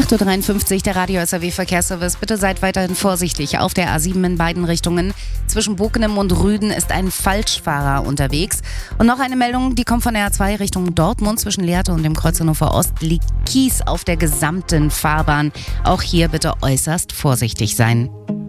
8.53 Uhr, der Radio SAW Verkehrsservice. Bitte seid weiterhin vorsichtig. Auf der A7 in beiden Richtungen. Zwischen Bockenem und Rüden ist ein Falschfahrer unterwegs. Und noch eine Meldung, die kommt von der A2 Richtung Dortmund. Zwischen Lehrte und dem Kreuz Hannover Ost liegt Kies auf der gesamten Fahrbahn. Auch hier bitte äußerst vorsichtig sein.